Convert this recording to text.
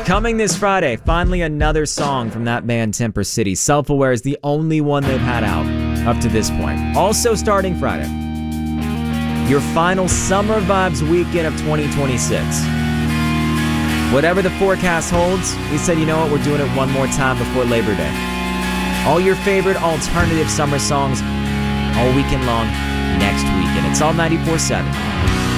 Coming this Friday, finally another song from that band Temper City. Self-Aware is the only one they've had out up to this point. Also starting Friday, your final Summer Vibes weekend of 2026. Whatever the forecast holds, we said, you know what, we're doing it one more time before Labor Day. All your favorite alternative summer songs all weekend long next weekend. It's all 94.7.